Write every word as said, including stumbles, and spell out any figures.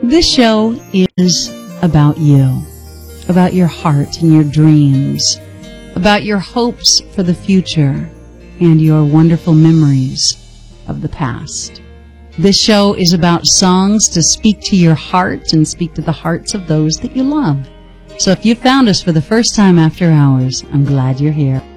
This show is about you, about your heart and your dreams, about your hopes for the future and your wonderful memories of the past. This show is about songs to speak to your heart and speak to the hearts of those that you love. So if you found us for the first time after hours, I'm glad you're here.